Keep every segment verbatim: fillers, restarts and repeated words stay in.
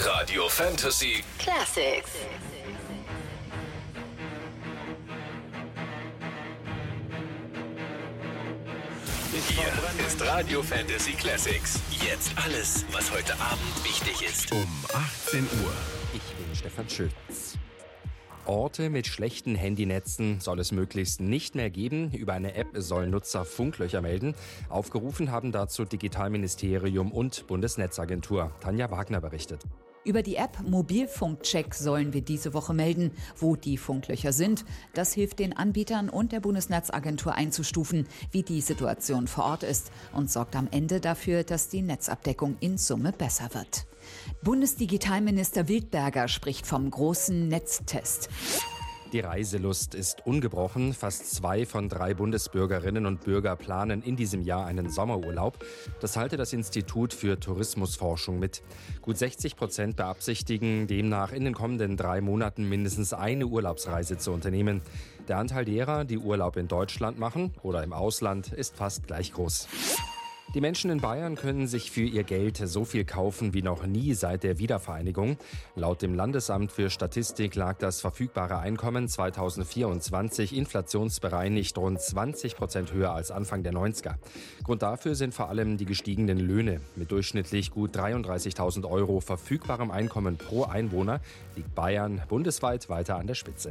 Radio Fantasy Classics. Hier ist Radio Fantasy Classics. Jetzt alles, was heute Abend wichtig ist. Um achtzehn Uhr. Ich bin Stefan Schütz. Orte mit schlechten Handynetzen soll es möglichst nicht mehr geben. Über eine App sollen Nutzer Funklöcher melden. Aufgerufen haben dazu Digitalministerium und Bundesnetzagentur. Tanja Wagner berichtet. Über die App Mobilfunkcheck sollen wir diese Woche melden, wo die Funklöcher sind. Das hilft den Anbietern und der Bundesnetzagentur einzustufen, wie die Situation vor Ort ist und sorgt am Ende dafür, dass die Netzabdeckung in Summe besser wird. Bundesdigitalminister Wildberger spricht vom großen Netztest. Die Reiselust ist ungebrochen. Fast zwei von drei Bundesbürgerinnen und Bürger planen in diesem Jahr einen Sommerurlaub. Das teilte das Institut für Tourismusforschung mit. Gut sechzig Prozent beabsichtigen demnach in den kommenden drei Monaten mindestens eine Urlaubsreise zu unternehmen. Der Anteil derer, die Urlaub in Deutschland machen oder im Ausland, ist fast gleich groß. Die Menschen in Bayern können sich für ihr Geld so viel kaufen wie noch nie seit der Wiedervereinigung. Laut dem Landesamt für Statistik lag das verfügbare Einkommen zweitausendvierundzwanzig inflationsbereinigt rund zwanzig Prozent höher als Anfang der neunziger. Grund dafür sind vor allem die gestiegenen Löhne. Mit durchschnittlich gut dreiunddreißigtausend Euro verfügbarem Einkommen pro Einwohner liegt Bayern bundesweit weiter an der Spitze.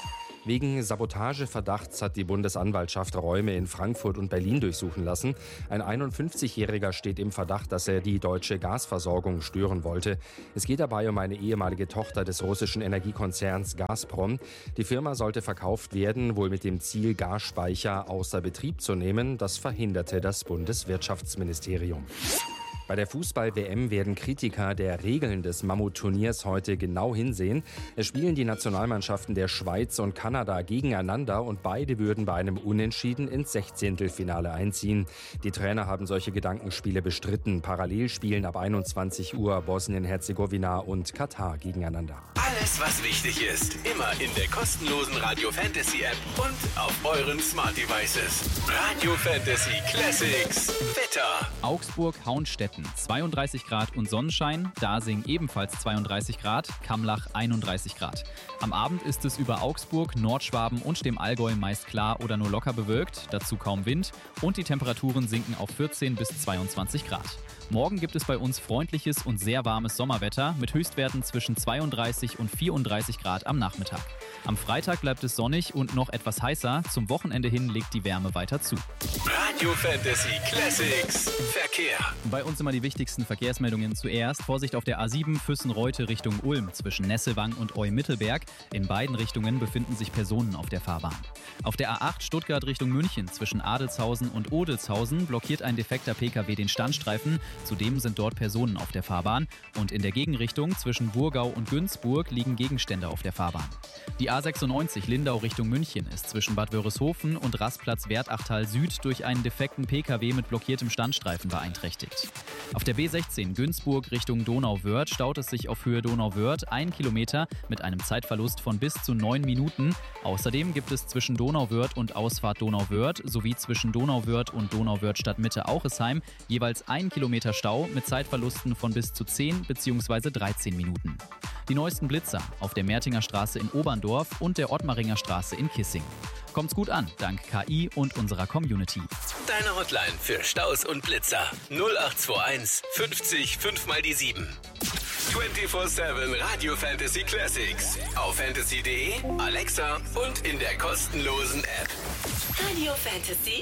Wegen Sabotageverdachts hat die Bundesanwaltschaft Räume in Frankfurt und Berlin durchsuchen lassen. Ein einundfünfzigjähriger steht im Verdacht, dass er die deutsche Gasversorgung stören wollte. Es geht dabei um eine ehemalige Tochter des russischen Energiekonzerns Gazprom. Die Firma sollte verkauft werden, wohl mit dem Ziel, Gasspeicher außer Betrieb zu nehmen. Das verhinderte das Bundeswirtschaftsministerium. Bei der Fußball-W M werden Kritiker der Regeln des Mammut-Turniers heute genau hinsehen. Es spielen die Nationalmannschaften der Schweiz und Kanada gegeneinander und beide würden bei einem Unentschieden ins Sechzehntelfinale einziehen. Die Trainer haben solche Gedankenspiele bestritten. Parallel spielen ab einundzwanzig Uhr Bosnien-Herzegowina und Katar gegeneinander. Alles, was wichtig ist, immer in der kostenlosen Radio Fantasy App und auf euren Smart Devices. Radio Fantasy Classics. Wetter. Augsburg-Hauenstetten zweiunddreißig Grad und Sonnenschein, Dasing ebenfalls zweiunddreißig Grad, Kamlach einunddreißig Grad. Am Abend ist es über Augsburg, Nordschwaben und dem Allgäu meist klar oder nur locker bewölkt, dazu kaum Wind und die Temperaturen sinken auf vierzehn bis zweiundzwanzig Grad. Morgen gibt es bei uns freundliches und sehr warmes Sommerwetter mit Höchstwerten zwischen zweiunddreißig und vierunddreißig Grad am Nachmittag. Am Freitag bleibt es sonnig und noch etwas heißer. Zum Wochenende hin legt die Wärme weiter zu. Radio Fantasy Classics. Verkehr. Bei uns immer die wichtigsten Verkehrsmeldungen zuerst. Vorsicht auf der A sieben Füssen-Reute Richtung Ulm zwischen Nesselwang und Eu-Mittelberg. In beiden Richtungen befinden sich Personen auf der Fahrbahn. Auf der A acht Stuttgart Richtung München zwischen Adelzhausen und Odelzhausen blockiert ein defekter Pkw den Standstreifen. Zudem sind dort Personen auf der Fahrbahn. Und in der Gegenrichtung zwischen Burgau und Günzburg liegen Gegenstände auf der Fahrbahn. Die A sechsundneunzig Lindau Richtung München ist zwischen Bad Wörishofen und Rastplatz Wertachtal Süd durch einen defekten Pkw mit blockiertem Standstreifen beeinträchtigt. Auf der B sechzehn Günzburg Richtung Donauwörth staut es sich auf Höhe Donauwörth ein Kilometer mit einem Zeitverlust von bis zu neun Minuten. Außerdem gibt es zwischen Donauwörth und Ausfahrt Donauwörth sowie zwischen Donauwörth und Donauwörth Stadtmitte Auchesheim jeweils ein Kilometer Stau mit Zeitverlusten von bis zu zehn bzw. dreizehn Minuten. Die neuesten Blitzer auf der Mertinger Straße in Oberndorf und der Ottmaringer Straße in Kissing. Kommt's gut an, dank K I und unserer Community. Deine Hotline für Staus und Blitzer null acht zwei eins fünfzig fünf mal die sieben. vierundzwanzig sieben Radio Fantasy Classics. Auf fantasy punkt de, Alexa und in der kostenlosen App. Radio Fantasy